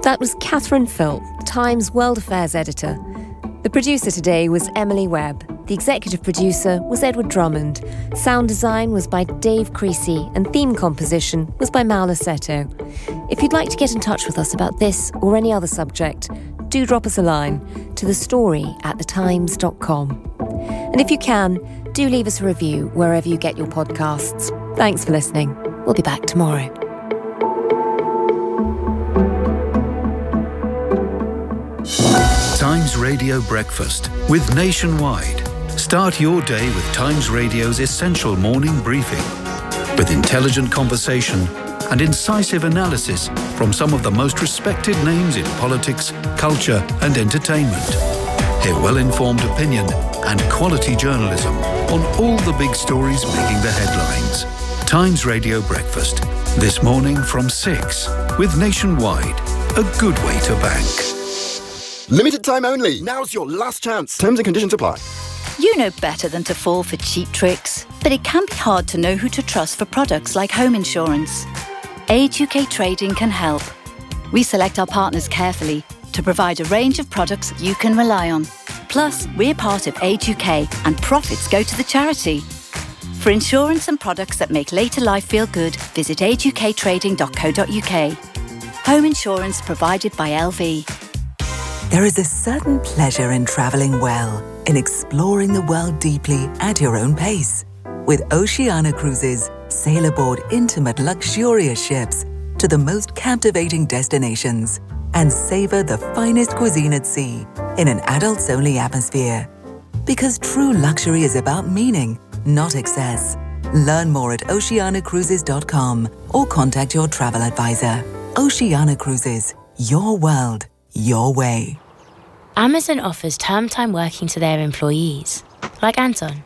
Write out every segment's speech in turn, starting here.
That was Catherine Philp, Times World Affairs editor. The producer today was Emily Webb. The executive producer was Edward Drummond. Sound design was by Dave Creasy and theme composition was by Mal Lassetto. If you'd like to get in touch with us about this or any other subject, do drop us a line to thestory@thetimes.com. And if you can, do leave us a review wherever you get your podcasts. Thanks for listening. We'll be back tomorrow. Times Radio Breakfast with Nationwide. Start your day with Times Radio's essential morning briefing with intelligent conversation and incisive analysis from some of the most respected names in politics, culture and entertainment. Hear well-informed opinion and quality journalism on all the big stories making the headlines. Times Radio Breakfast, this morning from 6 with Nationwide. A good way to bank. Limited time only. Now's your last chance. Terms and conditions apply. You know better than to fall for cheap tricks, but it can be hard to know who to trust for products like home insurance. Age UK Trading can help. We select our partners carefully to provide a range of products you can rely on. Plus, we're part of Age UK and profits go to the charity. For insurance and products that make later life feel good, visit ageUKtrading.co.uk. Home insurance provided by LV. There is a certain pleasure in travelling well, in exploring the world deeply at your own pace. With Oceania Cruises, sail aboard intimate, luxurious ships to the most captivating destinations and savour the finest cuisine at sea in an adults-only atmosphere. Because true luxury is about meaning, not excess. Learn more at oceanacruises.com or contact your travel advisor. Oceania Cruises, your world, your way. Amazon offers term time working to their employees, like Anton,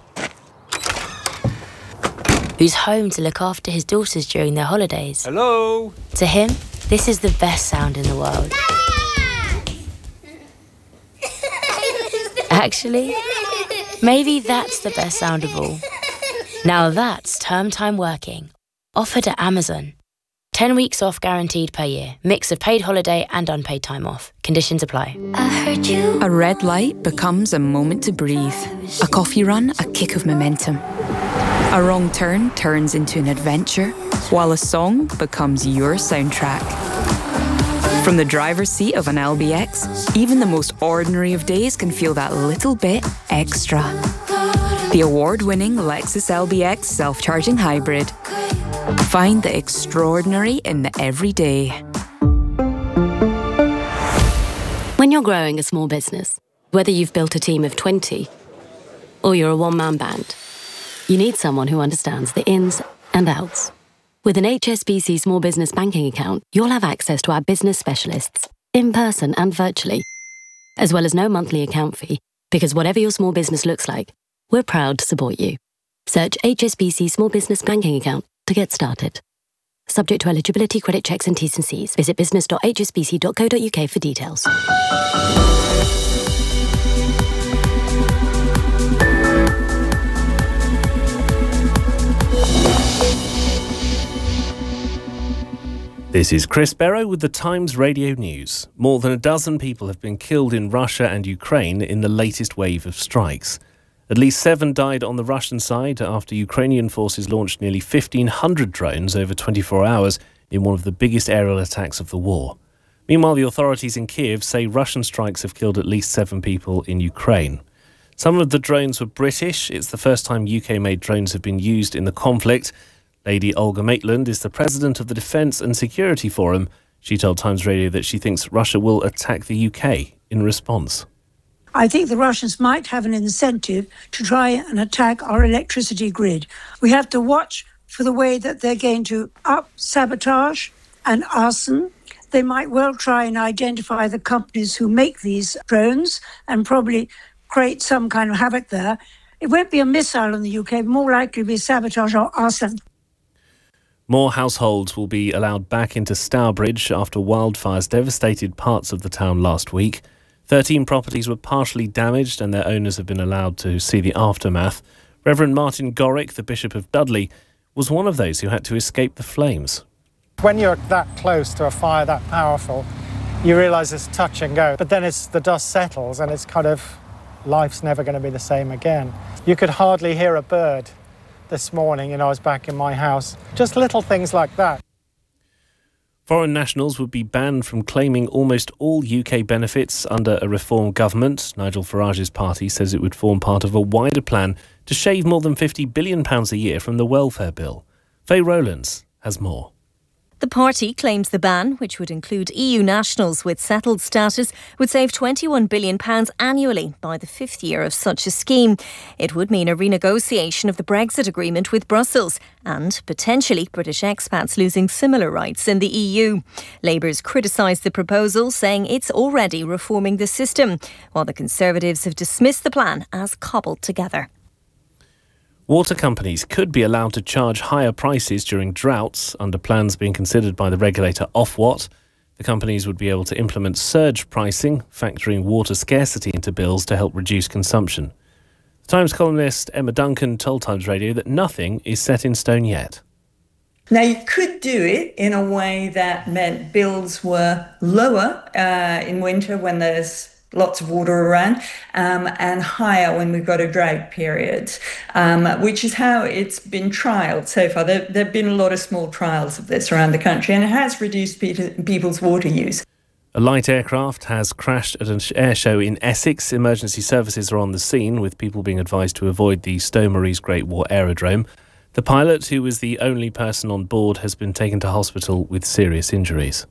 who's home to look after his daughters during their holidays. Hello? To him, this is the best sound in the world. Actually, maybe that's the best sound of all. Now that's term time working, offered at Amazon. 10 weeks off guaranteed per year. Mix of paid holiday and unpaid time off. Conditions apply. I heard you. A red light becomes a moment to breathe. A coffee run, a kick of momentum. A wrong turn turns into an adventure, while a song becomes your soundtrack. From the driver's seat of an LBX, even the most ordinary of days can feel that little bit extra. The award-winning Lexus LBX self-charging hybrid. Find the extraordinary in the everyday. When you're growing a small business, whether you've built a team of 20 or you're a one-man band, you need someone who understands the ins and outs. With an HSBC Small Business Banking account, you'll have access to our business specialists, in person and virtually, as well as no monthly account fee, because whatever your small business looks like, we're proud to support you. Search HSBC Small Business Banking account to get started. Subject to eligibility, credit checks and T's and C's. Visit business.hsbc.co.uk for details. This is Chris Barrow with the Times Radio News. More than a dozen people have been killed in Russia and Ukraine in the latest wave of strikes. At least 7 died on the Russian side after Ukrainian forces launched nearly 1,500 drones over 24 hours in one of the biggest aerial attacks of the war. Meanwhile, the authorities in Kiev say Russian strikes have killed at least 7 people in Ukraine. Some of the drones were British. It's the first time UK-made drones have been used in the conflict. Lady Olga Maitland is the president of the Defence and Security Forum. She told Times Radio that she thinks Russia will attack the UK in response. I think the Russians might have an incentive to try and attack our electricity grid. We have to watch for the way that they're going to sabotage and arson. They might well try and identify the companies who make these drones and probably create some kind of havoc there. It won't be a missile in the UK, more likely to be sabotage or arson. More households will be allowed back into Stourbridge after wildfires devastated parts of the town last week. 13 properties were partially damaged and their owners have been allowed to see the aftermath. Reverend Martin Gorrick, the Bishop of Dudley, was one of those who had to escape the flames. When you're that close to a fire that powerful, you realise it's touch and go. But then the dust settles and it's kind of, life's never going to be the same again. You could hardly hear a bird this morning, I was back in my house. Just little things like that. Foreign nationals would be banned from claiming almost all UK benefits under a reform government. Nigel Farage's party says it would form part of a wider plan to shave more than £50 billion a year from the welfare bill. Faye Rowlands has more. The party claims the ban, which would include EU nationals with settled status, would save £21 billion annually by the fifth year of such a scheme. It would mean a renegotiation of the Brexit agreement with Brussels and potentially British expats losing similar rights in the EU. Labour's criticised the proposal, saying it's already reforming the system, while the Conservatives have dismissed the plan as cobbled together. Water companies could be allowed to charge higher prices during droughts under plans being considered by the regulator Ofwat. The companies would be able to implement surge pricing, factoring water scarcity into bills to help reduce consumption. The Times columnist Emma Duncan told Times Radio that nothing is set in stone yet. Now, you could do it in a way that meant bills were lower in winter when there's lots of water around, and higher when we've got a drought period, which is how it's been trialled so far. There have been a lot of small trials of this around the country, and it has reduced people's water use. A light aircraft has crashed at an air show in Essex. Emergency services are on the scene, with people being advised to avoid the Stowe Maurice Great War Aerodrome. The pilot, who was the only person on board, has been taken to hospital with serious injuries.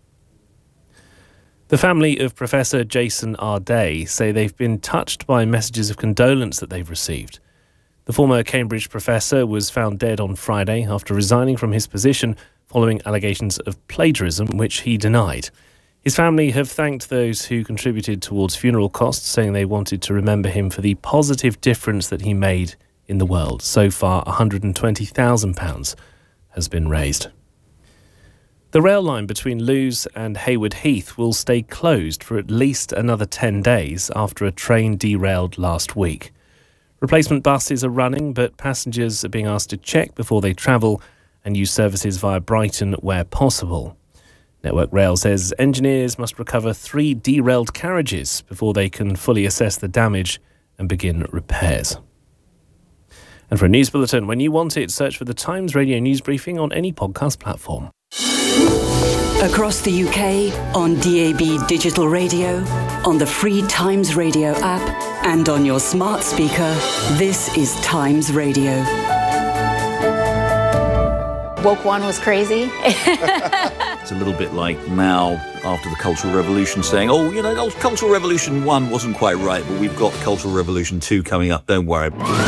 The family of Professor Jason R. Day say they've been touched by messages of condolence that they've received. The former Cambridge professor was found dead on Friday after resigning from his position following allegations of plagiarism, which he denied. His family have thanked those who contributed towards funeral costs, saying they wanted to remember him for the positive difference that he made in the world. So far, £120,000 has been raised. The rail line between Lewes and Hayward Heath will stay closed for at least another 10 days after a train derailed last week. Replacement buses are running, but passengers are being asked to check before they travel and use services via Brighton where possible. Network Rail says engineers must recover 3 derailed carriages before they can fully assess the damage and begin repairs. And for a news bulletin, when you want it, search for the Times Radio News Briefing on any podcast platform. Across the UK, on DAB digital radio, on the free Times Radio app, and on your smart speaker, this is Times Radio. Woke One was crazy. It's a little bit like Mao after the Cultural Revolution saying, Cultural Revolution 1 wasn't quite right, but we've got Cultural Revolution 2 coming up, don't worry.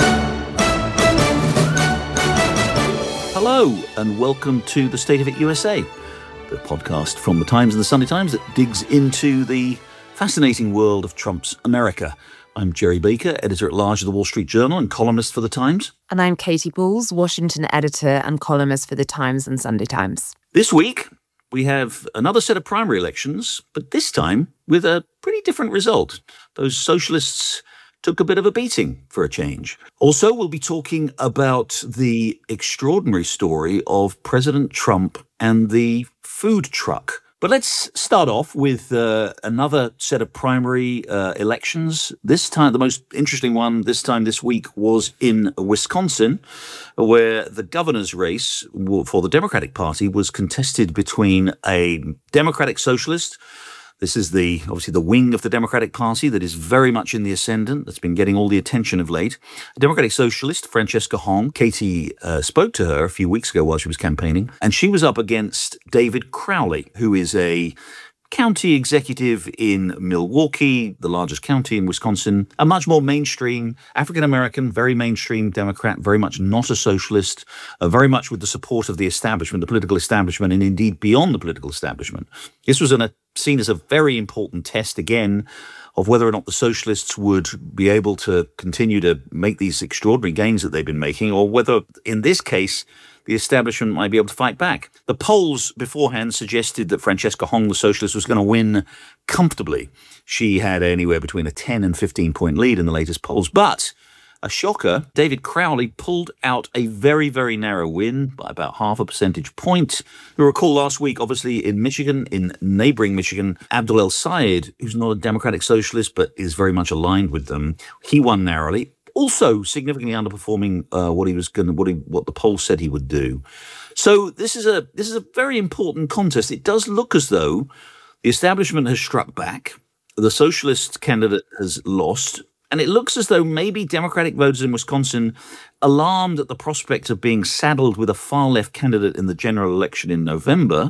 Hello, and welcome to The State of It USA, the podcast from The Times and The Sunday Times that digs into the fascinating world of Trump's America. I'm Jerry Baker, editor-at-large of The Wall Street Journal and columnist for The Times. And I'm Katie Balls, Washington editor and columnist for The Times and Sunday Times. This week, we have another set of primary elections, but this time with a pretty different result. Those socialists took a bit of a beating for a change. Also, we'll be talking about the extraordinary story of President Trump and the food truck. But let's start off with another set of primary elections. This time, the most interesting one this week was in Wisconsin, where the governor's race for the Democratic Party was contested between a Democratic socialist. This is obviously the wing of the Democratic Party that is very much in the ascendant, that's been getting all the attention of late. A Democratic socialist, Francesca Hong. Katie spoke to her a few weeks ago while she was campaigning, and she was up against David Crowley, who is a county executive in Milwaukee, the largest county in Wisconsin, a much more mainstream African-American, very mainstream Democrat, very much not a socialist, very much with the support of the establishment, the political establishment, and indeed beyond the political establishment. This was seen as a very important test, again, of whether or not the socialists would be able to continue to make these extraordinary gains that they've been making, or whether, in this case, the establishment might be able to fight back. The polls beforehand suggested that Francesca Hong, the socialist, was going to win comfortably. She had anywhere between a 10 and 15-point lead in the latest polls. But a shocker. David Crowley pulled out a very, very narrow win by about half a percentage point. You'll recall last week, obviously, in Michigan, in neighboring Michigan, Abdul El-Sayed, who's not a democratic socialist but is very much aligned with them, he won narrowly. Also significantly underperforming what the poll said he would do. So this is a very important contest. It does look as though the establishment has struck back. The socialist candidate has lost. And it looks as though maybe Democratic voters in Wisconsin, alarmed at the prospect of being saddled with a far-left candidate in the general election in November,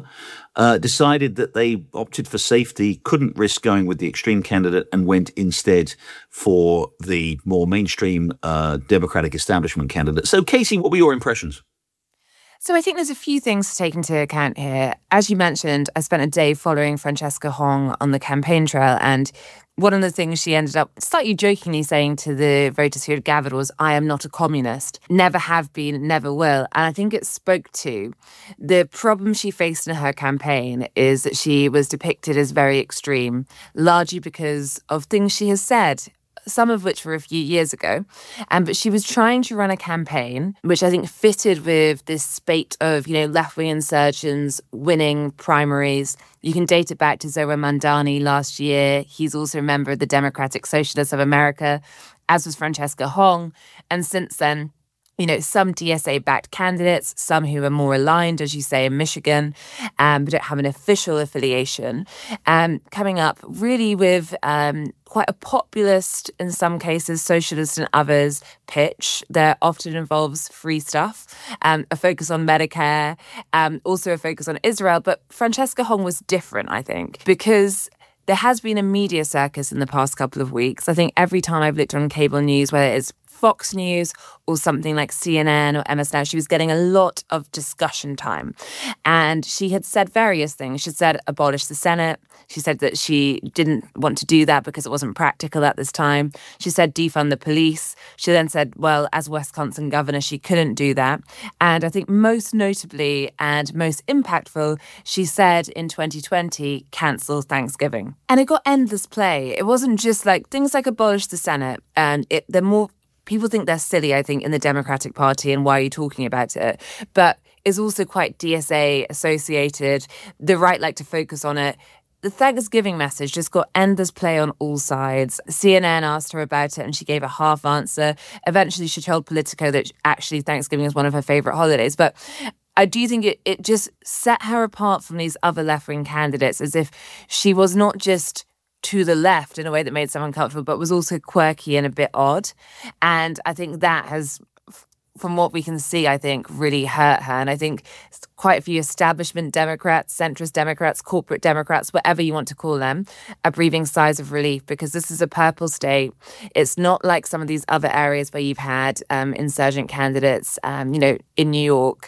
decided that they opted for safety, couldn't risk going with the extreme candidate, and went instead for the more mainstream Democratic establishment candidate. So, Casey, what were your impressions? So I think there's a few things to take into account here. As you mentioned, I spent a day following Francesca Hong on the campaign trail, and one of the things she ended up slightly jokingly saying to the voters who had gathered was, "I am not a communist, never have been, never will." And I think it spoke to the problem she faced in her campaign is that she was depicted as very extreme, largely because of things she has said, some of which were a few years ago. But she was trying to run a campaign which I think fitted with this spate of, left-wing insurgents winning primaries. You can date it back to Zohran Mamdani last year. He's also a member of the Democratic Socialists of America, as was Francesca Hong. And since then, some DSA-backed candidates, some who are more aligned, as you say, in Michigan, but don't have an official affiliation, coming up really with quite a populist, in some cases, socialist in others, pitch that often involves free stuff, a focus on Medicare, also a focus on Israel. But Francesca Hong was different, I think, because there has been a media circus in the past couple of weeks. I think every time I've looked on cable news, whether it's Fox News or something like CNN or MS Now, she was getting a lot of discussion time. And she had said various things. She said abolish the Senate. She said that she didn't want to do that because it wasn't practical at this time. She said defund the police. She then said, well, as Wisconsin governor, she couldn't do that. And I think most notably and most impactful, she said in 2020, cancel Thanksgiving. And it got endless play. It wasn't just like things like abolish the Senate. And they're more... People think they're silly, I think, in the Democratic Party, and why are you talking about it? But it's also quite DSA associated. The right like to focus on it. The Thanksgiving message just got endless play on all sides. CNN asked her about it and she gave a half answer. Eventually she told Politico that actually Thanksgiving is one of her favourite holidays. But I do think it just set her apart from these other left-wing candidates, as if she was not just to the left in a way that made someone uncomfortable, but was also quirky and a bit odd. And I think that has, from what we can see, I think really hurt her. And I think quite a few establishment Democrats, centrist Democrats, corporate Democrats, whatever you want to call them, are breathing sighs of relief, because this is a purple state. It's not like some of these other areas where you've had insurgent candidates, in New York,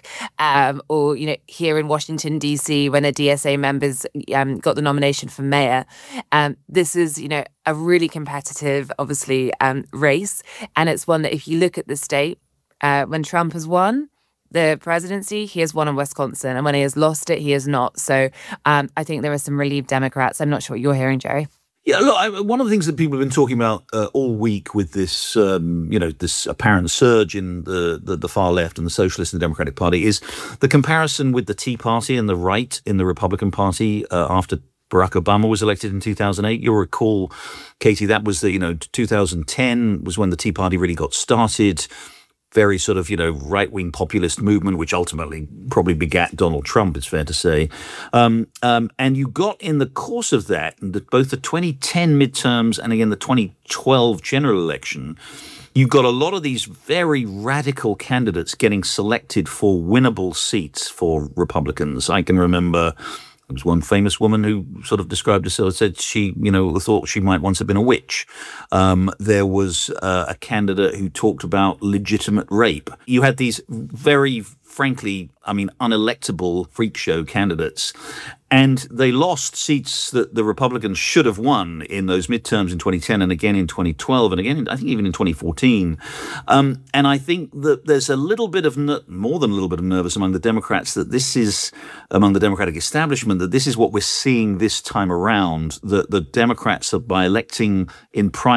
or, here in Washington, D.C., when a DSA member's got the nomination for mayor. This is, a really competitive, obviously, race. And it's one that if you look at the state, when Trump has won the presidency, he has won in Wisconsin. And when he has lost it, he has not. So I think there are some relieved Democrats. I'm not sure what you're hearing, Jerry. Yeah, look, one of the things that people have been talking about all week with this, this apparent surge in the far left and the Socialist and the Democratic Party is the comparison with the Tea Party and the right in the Republican Party after Barack Obama was elected in 2008. You'll recall, Katie, that was 2010 was when the Tea Party really got started. Very sort of, right-wing populist movement, which ultimately probably begat Donald Trump, it's fair to say. And you got in the course of that, both the 2010 midterms and again the 2012 general election, you got a lot of these very radical candidates getting selected for winnable seats for Republicans. I can remember there was one famous woman who sort of described herself, said she, thought she might once have been a witch. There was a candidate who talked about legitimate rape. You had these very, frankly, unelectable freak show candidates. And they lost seats that the Republicans should have won in those midterms in 2010 and again in 2012 and again, I think even in 2014. And I think that there's a little bit of, more than a little bit of nervous among the Democrats that this is, among the Democratic establishment, that this is what we're seeing this time around, that the Democrats are, by electing in primary